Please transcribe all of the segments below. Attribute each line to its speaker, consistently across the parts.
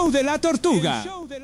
Speaker 1: show de la tortuga.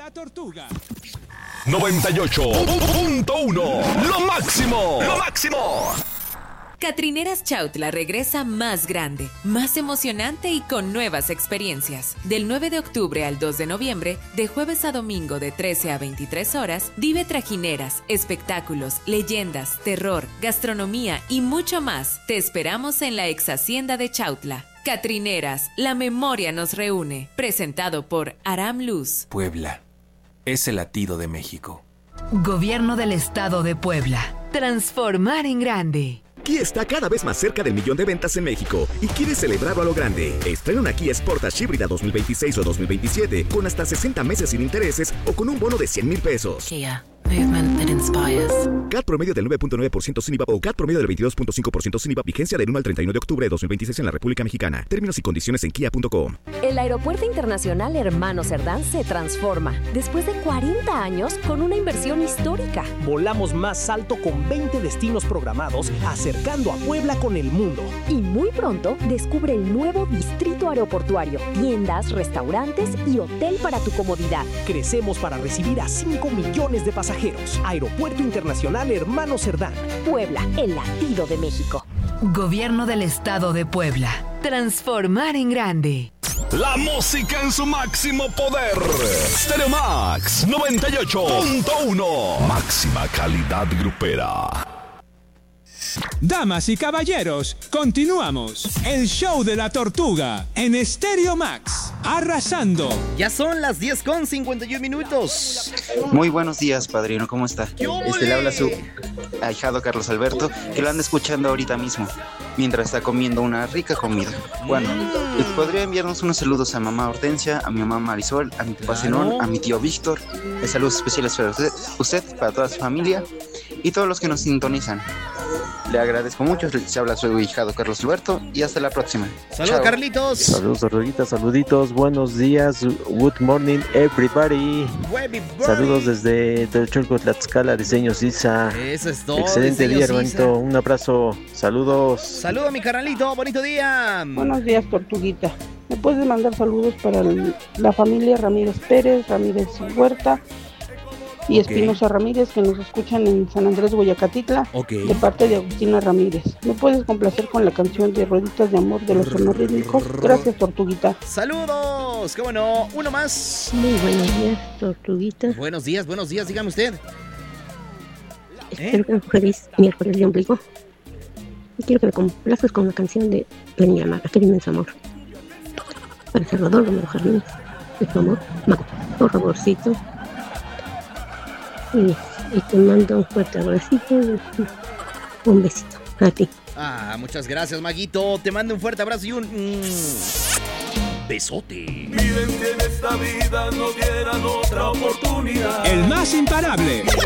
Speaker 2: 98.1. Lo máximo. Lo máximo.
Speaker 3: Catrineras Chautla regresa más grande, más emocionante y con nuevas experiencias. Del 9 de octubre al 2 de noviembre, de jueves a domingo de 13 a 23 horas, vive trajineras, espectáculos, leyendas, terror, gastronomía y mucho más. Te esperamos en la ex hacienda de Chautla. Catrineras, la memoria nos reúne. Presentado por Aram Luz.
Speaker 4: Puebla es el latido de México.
Speaker 5: Gobierno del Estado de Puebla. Transformar en grande.
Speaker 6: Kia está cada vez más cerca del millón de ventas en México y quiere celebrarlo a lo grande. Estrena una Kia Sportage híbrida 2026 o 2027 con hasta 60 meses sin intereses o con un bono de 100,000 pesos.
Speaker 5: Kia. Movement that inspires.
Speaker 6: CAT promedio del 9.9% sin IVA o CAT promedio del 22.5% sin IVA. Vigencia del 1 al 31 de octubre de 2026 en la República Mexicana. Términos y condiciones en kia.com.
Speaker 7: El Aeropuerto Internacional Hermano Cerdán se transforma después de 40 años con una inversión histórica.
Speaker 8: Volamos más alto con 20 destinos programados, acercando a Puebla con el mundo.
Speaker 7: Y muy pronto descubre el nuevo distrito aeroportuario, tiendas, restaurantes y hotel para tu comodidad.
Speaker 8: Crecemos para recibir a 5 millones de pasajeros. Aeropuerto Internacional Hermano Cerdán.
Speaker 7: Puebla, el latido de México.
Speaker 5: Gobierno del Estado de Puebla. Transformar en grande.
Speaker 2: La música en su máximo poder. Stereo Max 98.1. Máxima calidad grupera.
Speaker 1: Damas y caballeros, continuamos. El show de la tortuga en Stereo Max. Arrasando.
Speaker 9: Ya son las 10:51.
Speaker 10: Muy buenos días, padrino. ¿Cómo está? Le habla su ahijado Carlos Alberto, que lo anda escuchando ahorita mismo, mientras está comiendo una rica comida. Bueno, podría enviarnos unos saludos a mamá Hortensia, a mi mamá Marisol, a mi papá Zenón, a mi tío Víctor. Saludos especiales para usted, para toda su familia y todos los que nos sintonizan. Le agradezco mucho. Se habla su hijado Carlos Alberto y hasta la próxima.
Speaker 9: Saludos, Carlitos.
Speaker 11: Saludos, Tortuguitas, saluditos. Buenos días. Good morning, everybody. Saludos desde Telcholco, Tlaxcala, Diseños Isa.
Speaker 9: Eso es todo.
Speaker 11: Excelente día, hermanito. Un abrazo. Saludos.
Speaker 9: Saludos, mi carnalito. Bonito día.
Speaker 12: Buenos días, Tortuguita. ¿Me puedes mandar saludos para la familia Ramírez Pérez, Ramírez Huerta y Espinosa Ramírez, que nos escuchan en San Andrés, Guayacatitla, de parte de Agustina Ramírez? ¿Me puedes complacer con la canción de Rueditas de Amor de los Sonorítmicos? Gracias, Tortuguita.
Speaker 9: Saludos, qué bueno. Uno más.
Speaker 13: Muy buenos días, Tortuguita.
Speaker 9: Buenos días, dígame usted.
Speaker 13: Espero que un feliz miércoles de ombligo. Y quiero que me complazcas con la canción de La Niña Mala, Aquel Inmenso Amor. Para Salvador Romero Jardines, de tu amor, Mago, por favorcito. Y te mando un fuerte abracito y un besito a ti.
Speaker 9: Muchas gracias, Maguito. Te mando un fuerte abrazo y un besote.
Speaker 14: Piden que en esta vida no dieran otra oportunidad.
Speaker 1: El más imparable.